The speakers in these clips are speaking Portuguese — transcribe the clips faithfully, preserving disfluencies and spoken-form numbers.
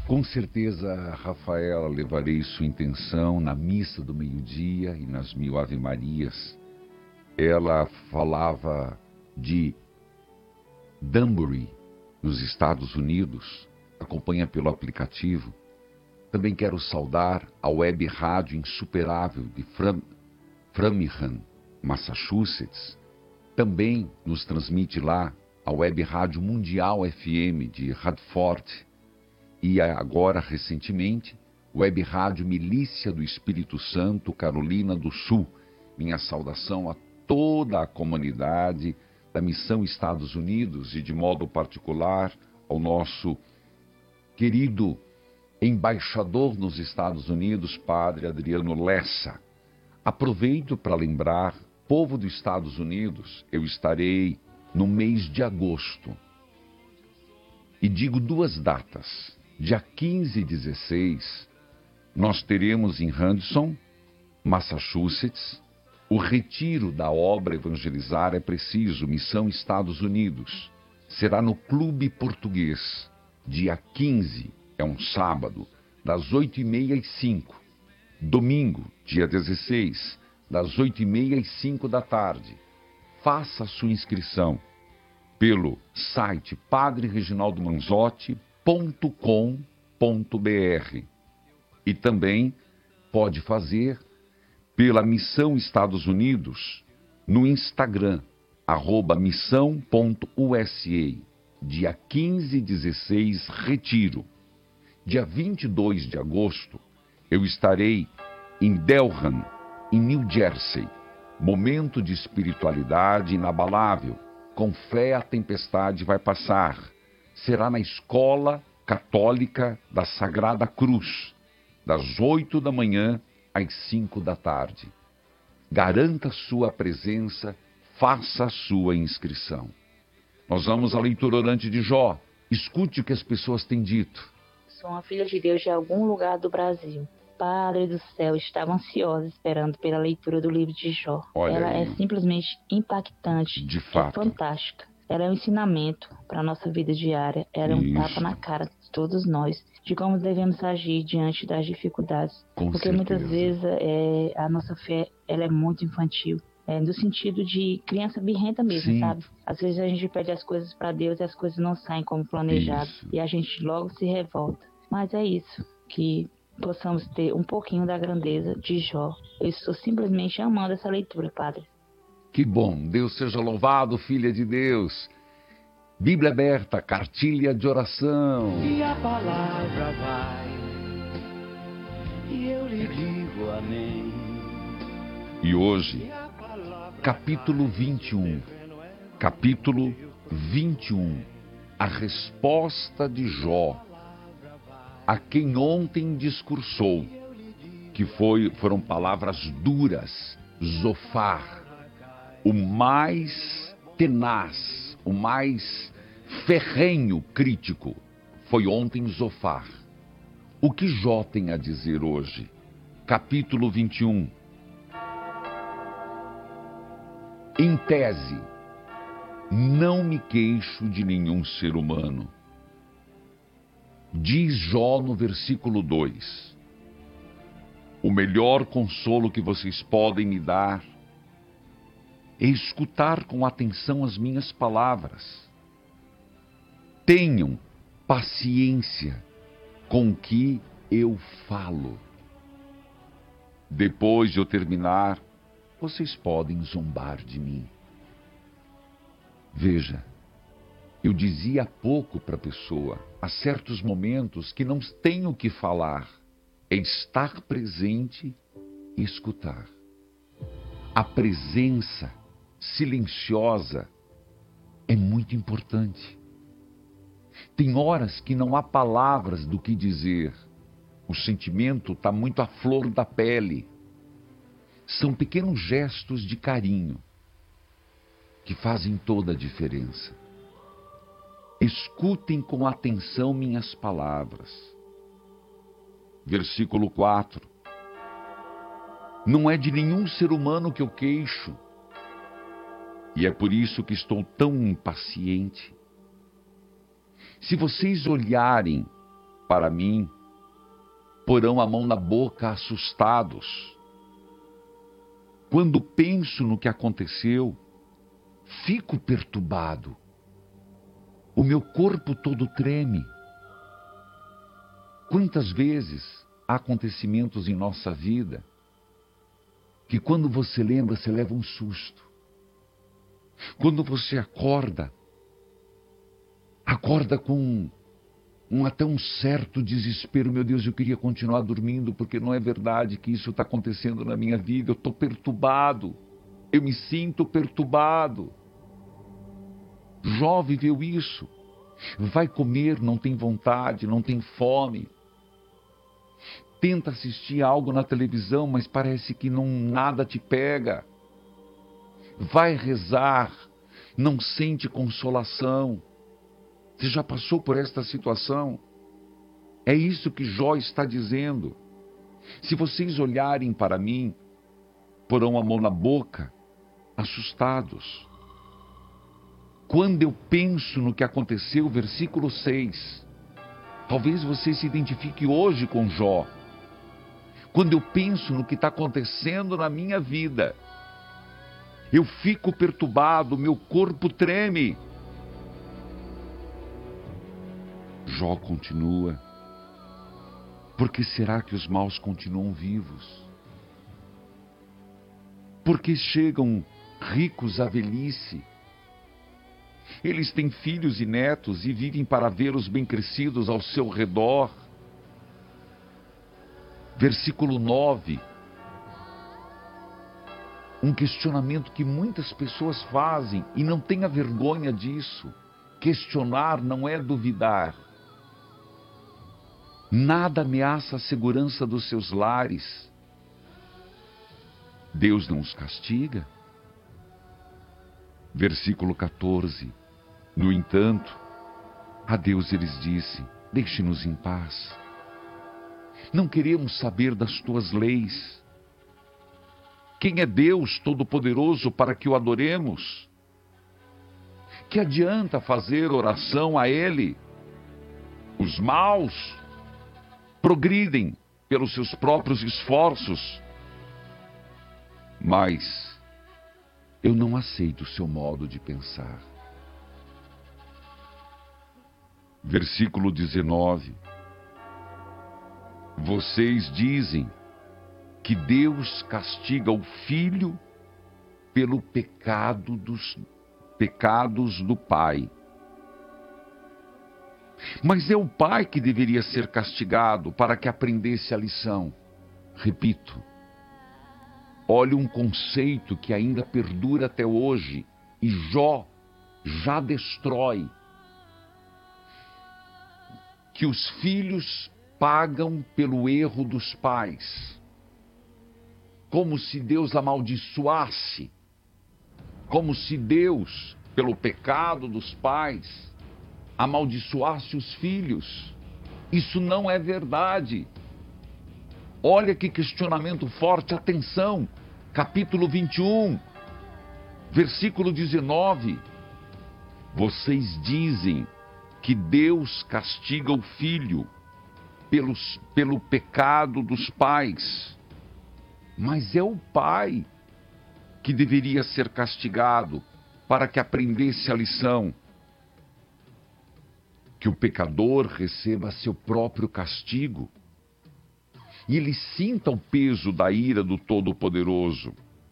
Com certeza, Rafaela, levarei sua intenção na missa do meio-dia e nas mil ave-marias. Ela falava de Danbury, nos Estados Unidos, acompanha pelo aplicativo. Também quero saudar a web rádio insuperável de Fram, Framingham, Massachusetts. Também nos transmite lá a web rádio mundial F M de Radford. E agora, recentemente, web rádio Milícia do Espírito Santo, Carolina do Sul. Minha saudação a toda a comunidade da Missão Estados Unidos e, de modo particular, ao nosso querido embaixador nos Estados Unidos, Padre Adriano Lessa. Aproveito para lembrar, povo dos Estados Unidos, eu estarei no mês de agosto. E digo duas datas. Dia quinze e dezesseis, nós teremos em Hudson, Massachusetts, o retiro da obra Evangelizar é Preciso, Missão Estados Unidos. Será no Clube Português, dia quinze, é um sábado, das oito e meia às cinco. Domingo, dia dezesseis, das oito e meia às cinco da tarde. Faça a sua inscrição pelo site padre reginaldo manzotti ponto com ponto br e também pode fazer pela Missão Estados Unidos no Instagram, arroba missão ponto u s a. Dia quinze e dezesseis, retiro. Dia vinte e dois de agosto, eu estarei em Delran, em New Jersey. Momento de espiritualidade inabalável. Com fé a tempestade vai passar. Será na Escola Católica da Sagrada Cruz, das oito da manhã às cinco da tarde. Garanta sua presença, faça a sua inscrição. Nós vamos à leitura orante de Jó. Escute o que as pessoas têm dito. Sou uma filha de Deus de algum lugar do Brasil. Padre do céu, estava ansiosa esperando pela leitura do livro de Jó. Olha Ela aí. é simplesmente impactante, De fato. é fantástica. Ela é um ensinamento para a nossa vida diária. Ela é um Isso. tapa na cara de todos nós, de como devemos agir diante das dificuldades. Com Porque certeza. muitas vezes é, a nossa fé ela é muito infantil. É, no sentido de criança birrenta mesmo, Sim. sabe? Às vezes a gente pede as coisas para Deus e as coisas não saem como planejado. Isso. E a gente logo se revolta. Mas é isso, que possamos ter um pouquinho da grandeza de Jó. Eu estou simplesmente amando essa leitura, Padre. Que bom, Deus seja louvado, filha de Deus. Bíblia aberta, cartilha de oração. E a palavra vai, e eu lhe digo amém. E hoje, capítulo vinte e um. Capítulo vinte e um. A resposta de Jó, a quem ontem discursou, que foi, foram palavras duras, Zofar, o mais tenaz, o mais ferrenho crítico, foi ontem Zofar. O que Jó tem a dizer hoje? Capítulo vinte e um. Em tese, não me queixo de nenhum ser humano. Diz Jó no versículo dois. O melhor consolo que vocês podem me dar é escutar com atenção as minhas palavras. Tenham paciência com o que eu falo. Depois de eu terminar, vocês podem zombar de mim. Veja, eu dizia há pouco para a pessoa, há certos momentos que não tenho o que falar, é estar presente e escutar. A presença silenciosa é muito importante. Tem horas que não há palavras do que dizer. O sentimento está muito à flor da pele. São pequenos gestos de carinho que fazem toda a diferença. Escutem com atenção minhas palavras. Versículo quatro. Não é de nenhum ser humano que eu queixo, e é por isso que estou tão impaciente. Se vocês olharem para mim, porão a mão na boca assustados. Quando penso no que aconteceu, fico perturbado. O meu corpo todo treme. Quantas vezes há acontecimentos em nossa vida que quando você lembra, você leva um susto. Quando você acorda, acorda com um, até um certo desespero. Meu Deus, eu queria continuar dormindo, porque não é verdade que isso está acontecendo na minha vida. Eu estou perturbado, eu me sinto perturbado. Jó viveu isso. Vai comer, não tem vontade, não tem fome. Tenta assistir algo na televisão, mas parece que não, nada te pega. Vai rezar, não sente consolação. Você já passou por esta situação? É isso que Jó está dizendo. Se vocês olharem para mim, porão a mão na boca, assustados. Quando eu penso no que aconteceu, versículo seis, talvez você se identifique hoje com Jó. Quando eu penso no que está acontecendo na minha vida, eu fico perturbado, meu corpo treme. Jó continua. Por que será que os maus continuam vivos? Por que chegam ricos à velhice? Eles têm filhos e netos e vivem para vê-los bem crescidos ao seu redor. Versículo nove. Um questionamento que muitas pessoas fazem e não tenha vergonha disso. Questionar não é duvidar. Nada ameaça a segurança dos seus lares. Deus não os castiga. Versículo quatorze. No entanto, a Deus eles dizem: deixe-nos em paz. Não queremos saber das tuas leis. Quem é Deus Todo-Poderoso para que o adoremos? Que adianta fazer oração a Ele? Os maus progridem pelos seus próprios esforços. Mas eu não aceito o seu modo de pensar. Versículo dezenove. Vocês dizem que Deus castiga o filho pelo pecado dos pecados do pai. Mas é o pai que deveria ser castigado para que aprendesse a lição. Repito, olha um conceito que ainda perdura até hoje e Jó já destrói. Que os filhos pagam pelo erro dos pais. Como se Deus amaldiçoasse. Como se Deus, pelo pecado dos pais, amaldiçoasse os filhos. Isso não é verdade. Olha que questionamento forte. Atenção. Capítulo vinte e um, versículo dezenove. Vocês dizem que Deus castiga o filho pelos, pelo pecado dos pais. Mas é o pai que deveria ser castigado para que aprendesse a lição. Que o pecador receba seu próprio castigo e ele sinta o peso da ira do Todo-Poderoso.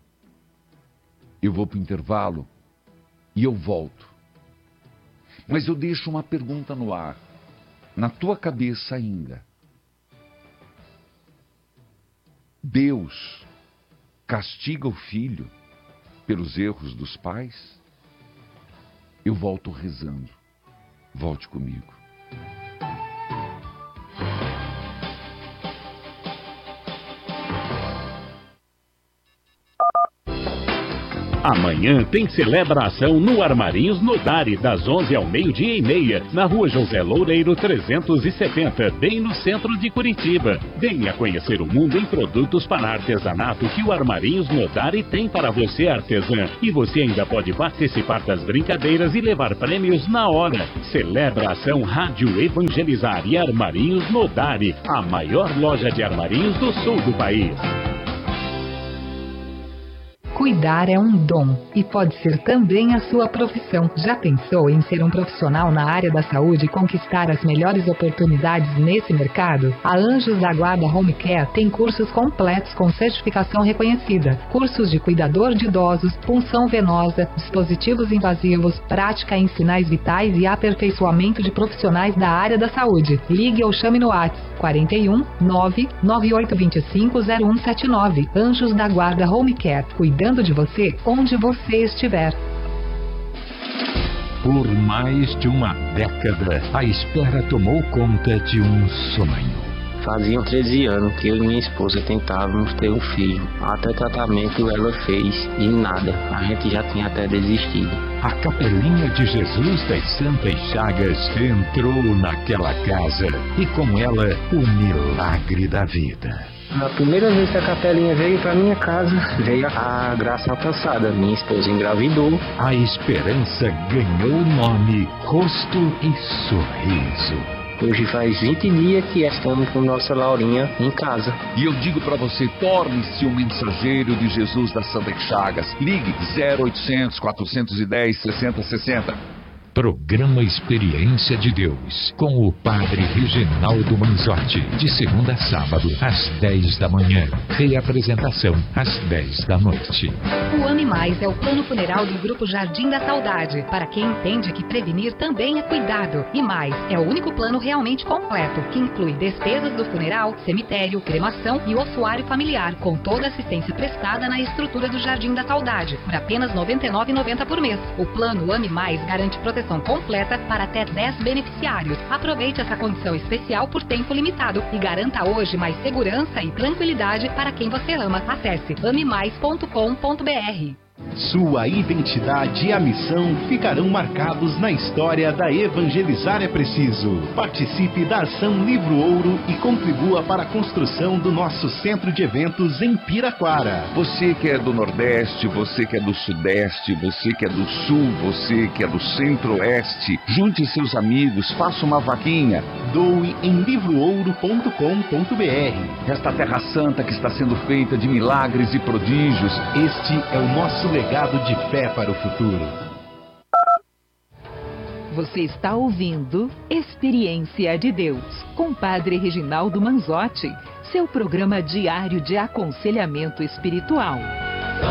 Eu vou para o intervalo e eu volto. Mas eu deixo uma pergunta no ar, na tua cabeça ainda. Deus castiga o filho pelos erros dos pais? Eu volto rezando. Volte comigo. Amanhã tem celebração no Armarinhos Nodari, das onze ao meio-dia e meia, na rua José Loureiro trezentos e setenta, bem no centro de Curitiba. Venha conhecer o mundo em produtos para artesanato que o Armarinhos Nodari tem para você, artesã. E você ainda pode participar das brincadeiras e levar prêmios na hora. Celebra a ação Rádio Evangelizar e Armarinhos Nodari, a maior loja de armarinhos do sul do país. Cuidar é um dom e pode ser também a sua profissão. Já pensou em ser um profissional na área da saúde e conquistar as melhores oportunidades nesse mercado? A Anjos da Guarda Home Care tem cursos completos com certificação reconhecida. Cursos de cuidador de idosos, punção venosa, dispositivos invasivos, prática em sinais vitais e aperfeiçoamento de profissionais da área da saúde. Ligue ou chame no WhatsApp quarenta e um, nove nove oito dois cinco, zero um sete nove. Anjos da Guarda Home Care, cuidando de você onde você estiver. Por mais de uma década, a espera tomou conta de um sonho. Faziam treze anos que eu e minha esposa tentávamos ter um filho. Até tratamento ela fez e nada. A gente já tinha até desistido. A Capelinha de Jesus das Santas Chagas entrou naquela casa e com ela o milagre da vida. Na primeira vez que a Capelinha veio para minha casa, veio a graça alcançada. Minha esposa engravidou. A esperança ganhou o nome, rosto e sorriso. Hoje faz vinte dias que estamos com nossa Laurinha em casa. E eu digo para você, torne-se um mensageiro de Jesus das Santas Chagas. Ligue zero oitocentos, quatrocentos e dez, sessenta sessenta. Programa Experiência de Deus, com o Padre Reginaldo Manzotti, de segunda a sábado, às dez da manhã. Reapresentação, às dez da noite. O Ame Mais é o plano funeral do Grupo Jardim da Saudade, para quem entende que prevenir também é cuidado. E mais, é o único plano realmente completo, que inclui despesas do funeral, cemitério, cremação e ossuário familiar, com toda a assistência prestada na estrutura do Jardim da Saudade, por apenas noventa e nove reais e noventa centavos por mês. O plano Ame Mais garante proteção completa para até dez beneficiários. Aproveite essa condição especial por tempo limitado e garanta hoje mais segurança e tranquilidade para quem você ama. Acesse ame mais ponto com ponto br. Sua identidade e a missão ficarão marcados na história da Evangelizar é Preciso. Participe da Ação Livro Ouro e contribua para a construção do nosso centro de eventos em Piraquara. Você que é do Nordeste, você que é do Sudeste, você que é do Sul, você que é do Centro-Oeste, junte seus amigos, faça uma vaquinha. Doe em livro ouro ponto com ponto br. Esta Terra Santa que está sendo feita de milagres e prodígios. Este é o nosso legado de fé para o futuro. Você está ouvindo Experiência de Deus, com Padre Reginaldo Manzotti, seu programa diário de aconselhamento espiritual.